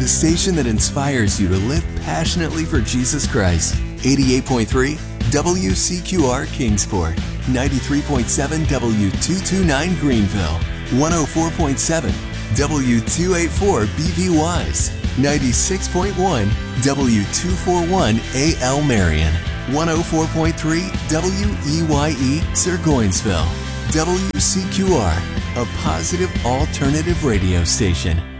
the station that inspires you to live passionately for Jesus Christ. 88.3 WCQR Kingsport, 93.7 W229 Greenville, 104.7 W284 BV Wise, 96.1 W241 AL Marion, 104.3 WEYE Sirgoinsville. WCQR, a positive alternative radio station.